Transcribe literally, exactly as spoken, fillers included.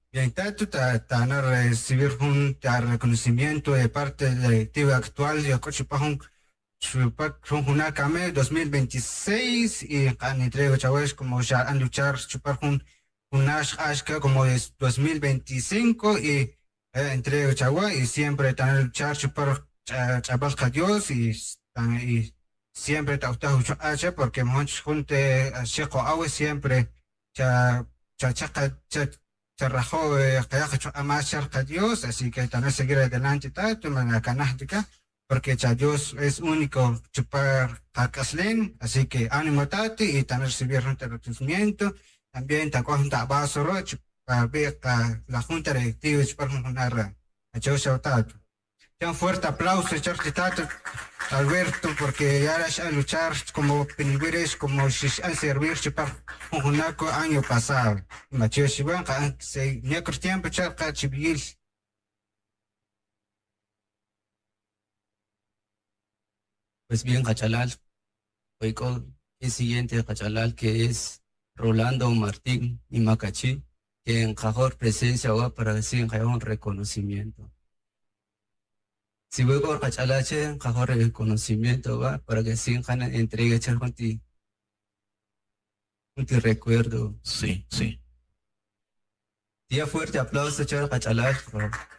Bien, tanto van a recibir un ta reconocimiento de parte de la directiva actual de Cochipajun, una Kame dos mil veintiséis y han entrego chavales como ya han luchar Chupajun unas ashka como es dos mil veinticinco y eh, entrego chagua y siempre están a luchar chupar chabal Dios y, tan- y siempre está usted hacha porque muchos junte a Checo Awe siempre cha cha cha cha se rajó a más cerca Dios, así que también seguir adelante tanto en la canática, porque ya Dios es único chupar cacaslén, así que ánimo tati y también recibir un reconocimiento, también te cogen tabazo rocho para ver la junta directiva chupar una a Dios tato. Un fuerte aplauso, Charlie Tato, Alberto, porque ya a luchar como penigueres, como si han servir para un año pasado. Macho Shiban, se ni a tiempo charca chibil. Pues bien, Cachalal, hoy con el siguiente Cachalal que es Rolando Martín y Macachi, que en Cajor presencia va para decir que hay un reconocimiento. Si voy con Cachalache, Cajor reconocimiento va para que sin entregue echar con ti, con ti recuerdo. Sí, sí. Día fuerte aplauso, echar Cachalal, por favor.